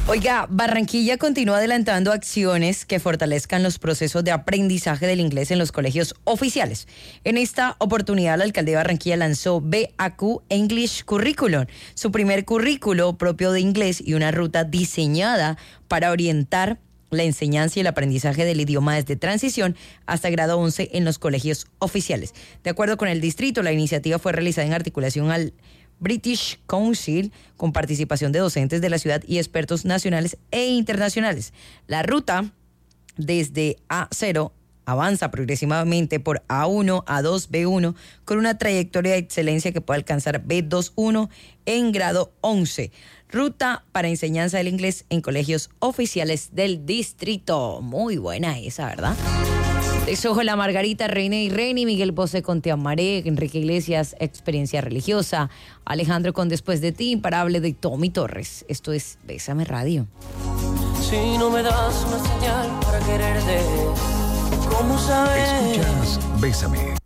Oiga, Barranquilla continúa adelantando acciones que fortalezcan los procesos de aprendizaje del inglés en los colegios oficiales. En esta oportunidad, la alcaldía de Barranquilla lanzó BAQ English Curriculum, su primer currículo propio de inglés y una ruta diseñada para orientar la enseñanza y el aprendizaje del idioma desde transición hasta grado 11 en los colegios oficiales. De acuerdo con el distrito, la iniciativa fue realizada en articulación al British Council con participación de docentes de la ciudad y expertos nacionales e internacionales. La ruta desde A0 avanza progresivamente por A1, A2, B1 con una trayectoria de excelencia que puede alcanzar B21 en grado 11. Ruta para enseñanza del inglés en colegios oficiales del distrito. Muy buena esa, ¿verdad? Desojo La Margarita, Reina y Reni, Miguel Bosé con Te Amaré, Enrique Iglesias, Experiencia Religiosa, Alejandro con Después de Ti, Imparable de Tommy Torres. Esto es Bésame Radio. Si no me das una señal para quererte, ¿cómo sabes? Escuchas Bésame